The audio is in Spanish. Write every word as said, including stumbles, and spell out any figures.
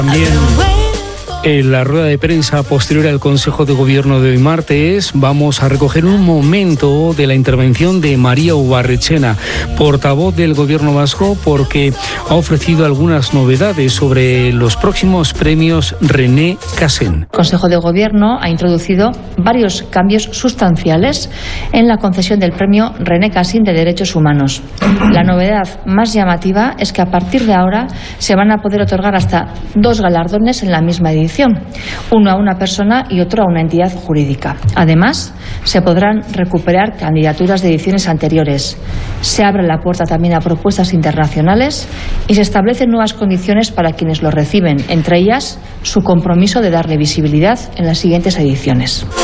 También en la rueda de prensa posterior al Consejo de Gobierno de hoy martes vamos a recoger un momento de la intervención de María Ubarretxena, portavoz del Gobierno vasco, porque ha ofrecido algunas novedades sobre los próximos premios René Cassin. El Consejo de Gobierno ha introducido varios cambios sustanciales en la concesión del premio René Cassin de Derechos Humanos. La novedad más llamativa es que a partir de ahora se van a poder otorgar hasta dos galardones en la misma edición, uno a una persona y otro a una entidad jurídica. Además, se podrán recuperar candidaturas de ediciones anteriores. Se abre la puerta también a propuestas internacionales y se establecen nuevas condiciones para quienes lo reciben, entre ellas su compromiso de darle visibilidad en las siguientes ediciones.